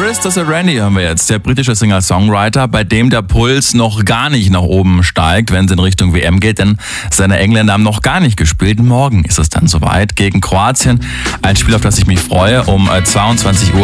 Christopher Randy hören wir jetzt, der britische Singer-Songwriter, bei dem der Puls noch gar nicht nach oben steigt, wenn es in Richtung WM geht, denn seine Engländer haben noch gar nicht gespielt. Morgen ist es dann soweit gegen Kroatien. Ein Spiel, auf das ich mich freue, um 22 Uhr.